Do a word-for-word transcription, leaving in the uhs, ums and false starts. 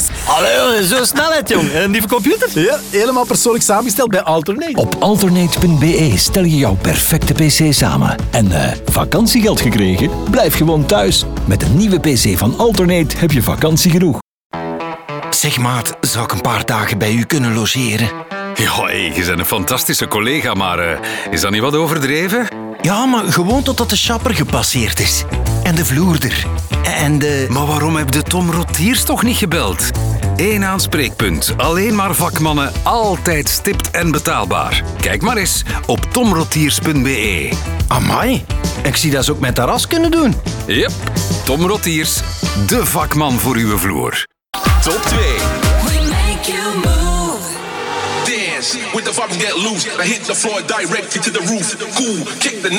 Allee, zo snelheid, jong. En die computer? Ja, helemaal persoonlijk samengesteld bij Alternate. Op alternate punt b e stel je jouw perfecte pc samen. En uh, vakantiegeld gekregen? Blijf gewoon thuis. Met een nieuwe pc van Alternate heb je vakantie genoeg. Zeg maat, zou ik een paar dagen bij u kunnen logeren? Ja, hey, je bent een fantastische collega, maar uh, is dat niet wat overdreven? Ja, maar gewoon totdat de chapper gepasseerd is. En de vloer er. En de... Maar waarom heb je Tom Rotiers toch niet gebeld? Eén aanspreekpunt. Alleen maar vakmannen, altijd stipt en betaalbaar. Kijk maar eens op tom rotiers punt b e. Amai, ik zie dat ze ook met terras kunnen doen. Yep, Tom Rotiers, de vakman voor uw vloer. Top twee. We make you move. Dance with the vibes get loose. I hit the floor directly to the roof. Cool, kick the